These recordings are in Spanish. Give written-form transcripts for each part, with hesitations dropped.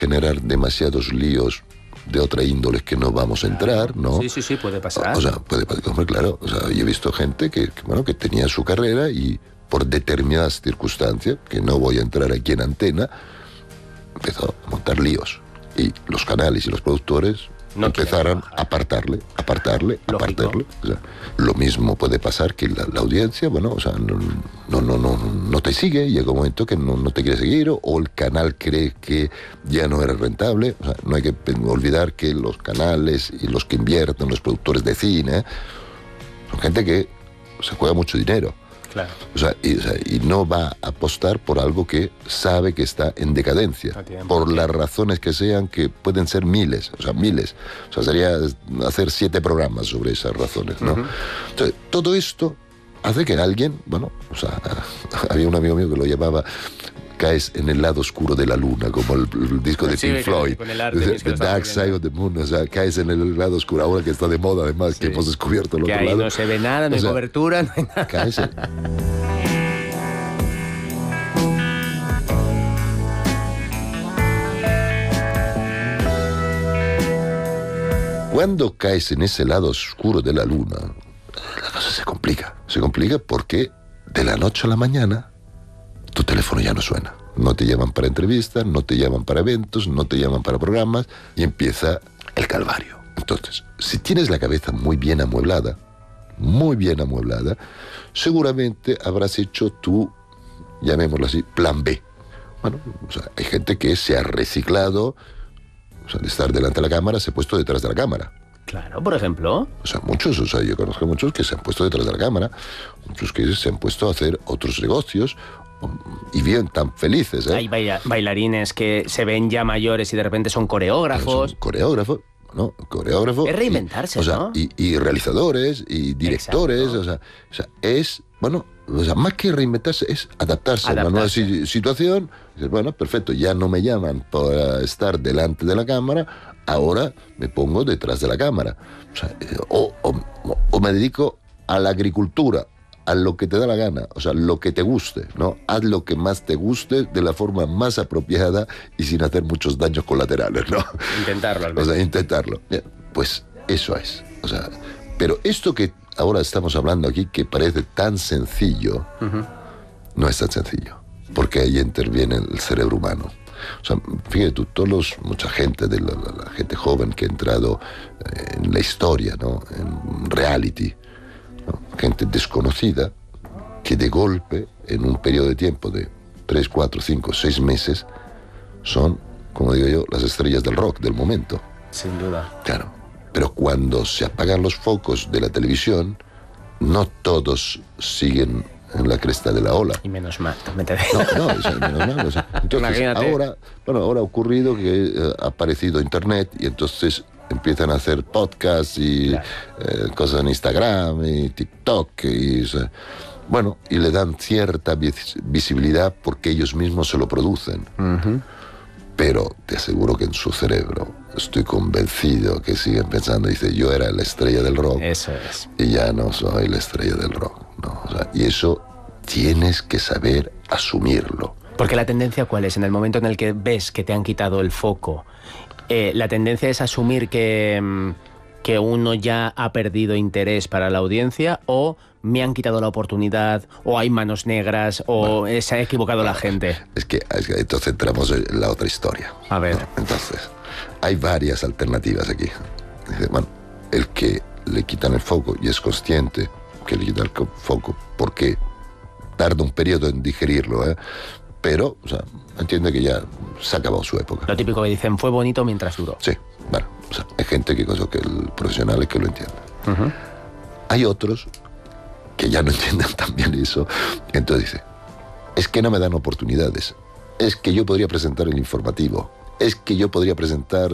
generar demasiados líos de otra índole que no vamos a entrar, ¿no? Sí, puede pasar. O sea, puede pasar, claro. O sea, yo he visto gente que tenía su carrera y por determinadas circunstancias, que no voy a entrar aquí en antena, empezó a montar líos. Y los canales y los productores empezaron a apartarle. O sea, lo mismo puede pasar que la audiencia, no te sigue, llega un momento que no te quiere seguir, o el canal cree que ya no era rentable. O sea, no hay que olvidar que los canales y los que invierten, los productores de cine, son gente que se juega mucho dinero. Claro. O sea, y no va a apostar por algo que sabe que está en decadencia, por las razones que sean, que pueden ser miles. O sea, sería hacer 7 programas sobre esas razones, ¿no? Entonces, todo esto hace que alguien, había un amigo mío que lo llamaba caes en el lado oscuro de la luna, como el disco de Pink Floyd, The Dark Side of the Moon. O sea, caes en el lado oscuro, ahora que está de moda, además, que hemos descubierto el otro lado. Que ahí no se ve nada, no hay cobertura, no hay nada. Caes en... Cuando caes en ese lado oscuro de la luna, la cosa se complica. Se complica porque de la noche a la mañana tu teléfono ya no suena. No te llaman para entrevistas, no te llaman para eventos, no te llaman para programas, y empieza el calvario. Entonces, si tienes la cabeza muy bien amueblada, seguramente habrás hecho tu, llamémoslo así, plan B. Hay gente que se ha reciclado, de estar delante de la cámara, se ha puesto detrás de la cámara. Claro, por ejemplo. Muchos, yo conozco muchos que se han puesto detrás de la cámara, muchos que se han puesto a hacer otros negocios, y bien tan felices. Hay bailarines que se ven ya mayores y de repente son coreógrafos. Coreógrafos. Es reinventarse, ¿no? Y realizadores, y directores. Es, más que reinventarse, es adaptarse a una nueva situación. Dices, perfecto, ya no me llaman para estar delante de la cámara, ahora me pongo detrás de la cámara. O me dedico a la agricultura, a lo que te da la gana, lo que te guste, ¿no? Haz lo que más te guste de la forma más apropiada y sin hacer muchos daños colaterales, ¿no? Intentarlo, al menos. Intentarlo. Pues eso es. Pero esto que ahora estamos hablando aquí, que parece tan sencillo, no es tan sencillo, porque ahí interviene el cerebro humano. Fíjate tú, mucha gente, la gente joven que ha entrado en la historia, ¿no? En reality, ¿no? Gente desconocida que de golpe, en un periodo de tiempo de 3, 4, 5, 6 meses, son, como digo yo, las estrellas del rock del momento. Sin duda. Claro, pero cuando se apagan los focos de la televisión, no todos siguen en la cresta de la ola. Y menos mal, también te digo. Menos mal. Entonces, ahora ha ocurrido que ha aparecido Internet y entonces empiezan a hacer podcasts y cosas en Instagram y TikTok y le dan cierta visibilidad porque ellos mismos se lo producen. Pero te aseguro que en su cerebro estoy convencido que siguen pensando, dice, yo era la estrella del rock. Eso es. Y ya no soy la estrella del rock, ¿no? Y eso tienes que saber asumirlo. Porque la tendencia, ¿cuál es? En el momento en el que ves que te han quitado el foco, la tendencia es asumir que uno ya ha perdido interés para la audiencia, o me han quitado la oportunidad, o hay manos negras, o se ha equivocado la gente. Es que entonces entramos en la otra historia. A ver. ¿No? Entonces, hay varias alternativas aquí. Dice, el que le quitan el foco y es consciente que le quitan el foco porque tarda un periodo en digerirlo, pero entiende que ya se ha acabado su época. Lo típico que dicen, fue bonito mientras duró. Sí, hay gente que el profesional es que lo entiende. Hay otros que ya no entienden tan bien eso, entonces dice, es que no me dan oportunidades, es que yo podría presentar el informativo, es que yo podría presentar,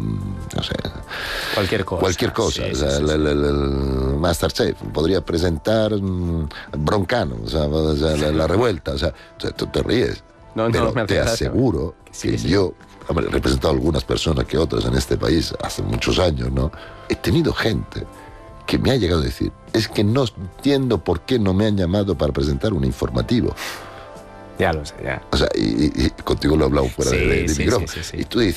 cualquier cosa. Sí, el Masterchef, podría presentar Broncano, la revuelta, tú te ríes, pero te aseguro que yo he representado a algunas personas que otras en este país hace muchos años, ¿no? He tenido gente que me ha llegado a decir, es que no entiendo por qué no me han llamado para presentar un informativo. Ya lo sé, ya. O sea, y contigo lo he hablado fuera Sí, de sí, micrófono. sí, sí, sí. Y tú dices,